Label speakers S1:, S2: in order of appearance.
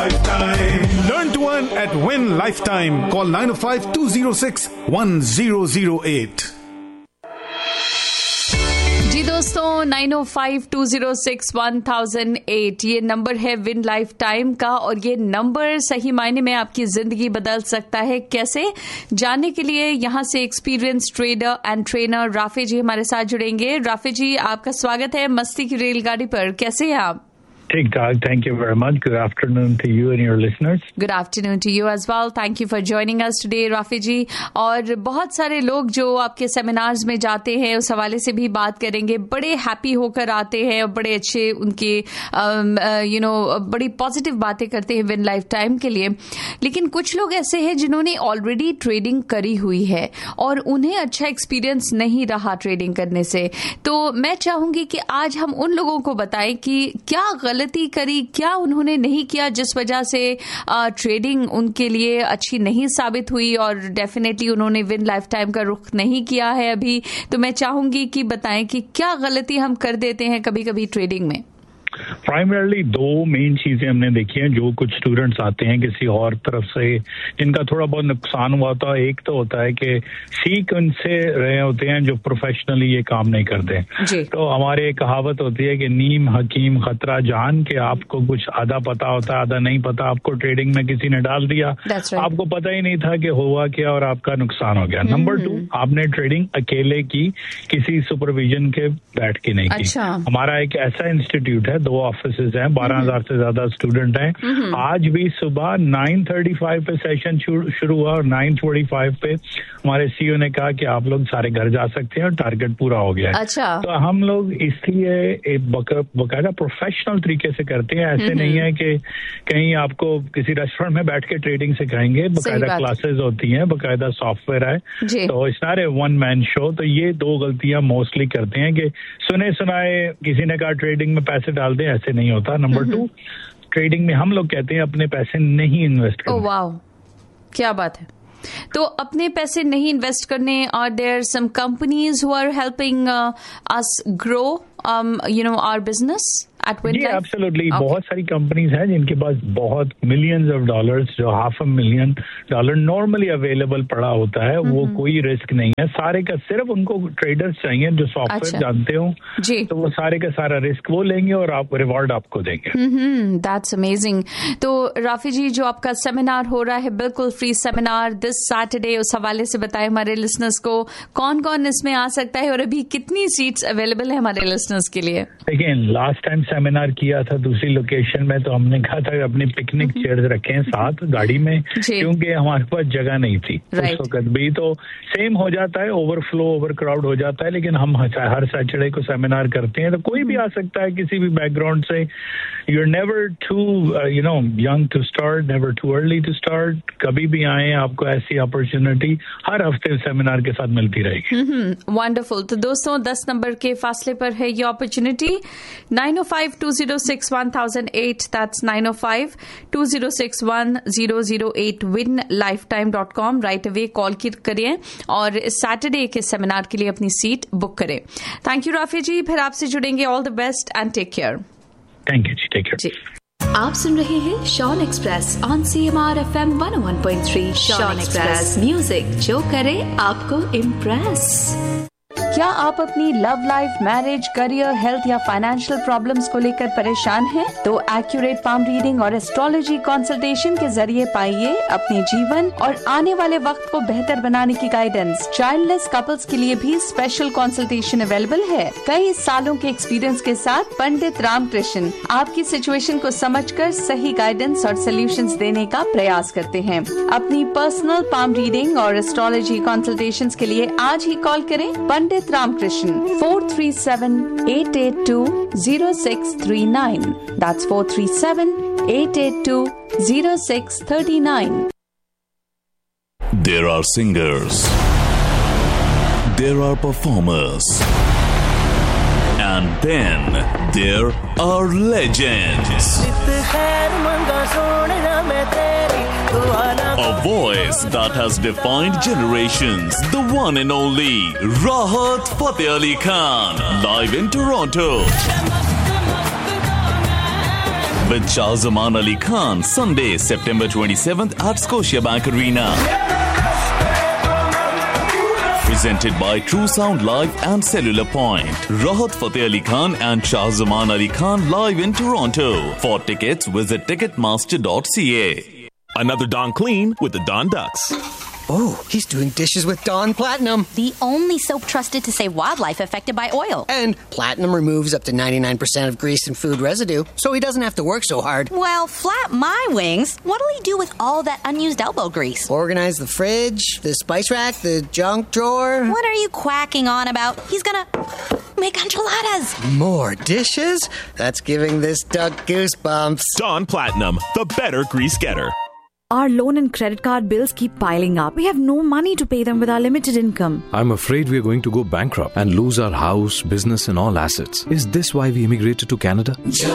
S1: Learn to earn at Win Lifetime. Call 905-206-1008.
S2: जी दोस्तों, 905-206-1008 ये number है विन लाइफ टाइम का, और ये नंबर सही मायने में आपकी जिंदगी बदल सकता है। कैसे जानने के लिए यहाँ से experience trader and trainer Rafi जी हमारे साथ जुड़ेंगे। राफी जी, आपका स्वागत है मस्ती की रेलगाड़ी पर। कैसे हैं आप?
S3: ठीक ठाक, thank you very much. Good afternoon to you and your listeners.
S2: Good afternoon to you as well. Thank you for joining us today Rafi जी। और बहुत सारे लोग जो आपके सेमिनार्स में जाते हैं उस हवाले से भी बात करेंगे। बड़े हैप्पी होकर आते हैं और बड़े अच्छे उनके बड़ी पॉजिटिव बातें करते हैं विन लाइफ टाइम के लिए। लेकिन कुछ लोग ऐसे हैं जिन्होंने ऑलरेडी ट्रेडिंग करी हुई है और उन्हें अच्छा एक्सपीरियंस नहीं रहा ट्रेडिंग करने से। तो मैं चाहूंगी कि आज हम उन लोगों को बताएं कि क्या गलती करी, क्या उन्होंने नहीं किया जिस वजह से ट्रेडिंग उनके लिए अच्छी नहीं साबित हुई और डेफिनेटली उन्होंने विन लाइफ टाइम का रुख नहीं किया है अभी। तो मैं चाहूंगी कि बताएं कि क्या गलती हम कर देते हैं कभी कभी ट्रेडिंग में।
S3: प्राइमरली दो मेन चीजें हमने देखी हैं जो कुछ स्टूडेंट्स आते हैं किसी और तरफ से जिनका थोड़ा बहुत नुकसान हुआ था। एक तो होता है कि सीख उनसे रहे होते हैं जो प्रोफेशनली ये काम नहीं करते। तो हमारे एक कहावत होती है कि नीम हकीम खतरा जान, के आपको कुछ आधा पता होता है आधा नहीं पता। आपको ट्रेडिंग में किसी ने डाल दिया, आपको पता ही नहीं था कि हुआ क्या और आपका नुकसान हो गया। नंबर 2, आपने ट्रेडिंग अकेले की, किसी सुपरविजन के बैठ के नहीं की। हमारा एक ऐसा इंस्टीट्यूट है, 2 ऑफिसेज हैं, 12,000 से ज्यादा स्टूडेंट हैं। आज भी सुबह 9:35 पे सेशन शुरू हुआ और 9:45 पे हमारे सीईओ ने कहा कि आप लोग सारे घर जा सकते हैं और टारगेट पूरा हो गया। तो हम लोग इसलिए एक बकायदा प्रोफेशनल तरीके से करते हैं। ऐसे नहीं है कि कहीं आपको किसी रेस्टोरेंट में बैठ के ट्रेडिंग सिखाएंगे। बकायदा क्लासेस होती हैं, बकायदा सॉफ्टवेयर है, तो it's not a one man show. तो ये 2 गलतियां मोस्टली करते हैं कि सुने सुनाए किसी ने कहा ट्रेडिंग में पैसे डाल दे, ऐसे नहीं होता। नंबर 2, ट्रेडिंग में हम लोग कहते हैं अपने पैसे नहीं इन्वेस्ट करने।
S2: वाह, क्या बात है। तो अपने पैसे नहीं इन्वेस्ट करने, और there some companies who are helping us grow our business at Win Life?
S3: Absolutely. बहुत सारी कंपनीज हैं जिनके पास बहुत मिलियंस ऑफ डॉलर्स, जो $500,000 नॉर्मली अवेलेबल पड़ा होता है। वो कोई रिस्क नहीं है, सारे का सिर्फ उनको ट्रेडर्स चाहिए जो सॉफ्टवेयर जानते हो, तो वो सारे का सारा रिस्क वो लेंगे और आप रिवॉर्ड आपको देंगे।
S2: That's amazing. तो राफी जी, जो आपका सेमिनार हो रहा है, बिल्कुल फ्री सेमिनार दिस सैटरडे, उस हवाले से बताएं हमारे लिसनर्स को कौन कौन इसमें आ सकता है और अभी कितनी सीट्स अवेलेबल है हमारे लिसनर्स के लिए।
S3: देखिए, लास्ट टाइम सेमिनार किया था दूसरी लोकेशन में, तो हमने कहा था अपनी पिकनिक चेयर्स रखें साथ गाड़ी में, क्योंकि हमारे पास जगह नहीं थी उस वक्त भी। तो सेम हो जाता है, ओवरफ्लो ओवर क्राउड हो जाता है। लेकिन हम हर सैटरडे को सेमिनार करते हैं, तो कोई भी आ सकता है किसी भी बैकग्राउंड से। You are never to young to start, never too early to start. कभी भी आए, आपको ऐसी अपॉर्चुनिटी हर हफ्ते सेमिनार के साथ मिलती रहेगी।
S2: वंडरफुल। तो दोस्तों, 10 नंबर के फासले पर है ये opportunity. 905-206-1008, that's 905-206-1008, winlifetime.com। Right away call करिए और इस सैटरडे के सेमिनार के लिए अपनी सीट बुक करें। थैंक यू राफी जी, फिर आपसे जुड़ेंगे। All the best and take care.
S3: Thank you ji, take care.
S4: आप सुन रहे हैं Shawn express on CMR FM 101.3। Shawn express, music जो करे आपको इम्प्रेस।
S2: क्या आप अपनी love life, marriage, career, health या फाइनेंशियल प्रॉब्लम्स को लेकर परेशान हैं? तो एक्यूरेट पाम रीडिंग और एस्ट्रोलॉजी कंसल्टेशन के जरिए पाइए अपने जीवन और आने वाले वक्त को बेहतर बनाने की गाइडेंस। चाइल्डलेस कपल्स के लिए भी स्पेशल कंसल्टेशन अवेलेबल है। कई सालों के एक्सपीरियंस के साथ पंडित रामकृष्ण आपकी सिचुएशन को समझकर सही गाइडेंस और सॉल्यूशंस देने का प्रयास करते हैं। अपनी पर्सनल पाम रीडिंग और एस्ट्रोलॉजी कंसल्टेशंस के लिए आज ही कॉल करें पंडित Ramakrishna 437-882-0639। That's 437-882-0639.
S5: There are singers, there are performers, and then there are legends. A voice that has defined generations. The one and only Rahat Fateh Ali Khan, live in Toronto. with Shahzaman Ali Khan, Sunday, September 27th at Scotiabank Arena. Presented by True Sound Live and Cellular Point. Rahat Fateh Ali Khan and Shahzaman Ali Khan live in Toronto. For tickets, visit ticketmaster.ca.
S6: Another Dawn Clean with the Dawn Ducks.
S7: Oh, he's doing dishes with Dawn Platinum.
S8: The only soap trusted to save wildlife affected by oil.
S7: And Platinum removes up to 99% of grease and food residue, so he doesn't have to work so hard.
S8: Well, flap my wings. What'll he do with all that unused elbow grease?
S7: Organize the fridge, the spice rack, the junk drawer.
S8: What are you quacking on about? He's gonna make enchiladas.
S7: More dishes? That's giving this duck goosebumps.
S6: Dawn Platinum, the better grease getter.
S9: Our loan and credit card bills keep piling up. We have no money to pay them with our limited income.
S10: I'm afraid we are going to go bankrupt and lose our house, business and all assets. Is this why we immigrated to Canada?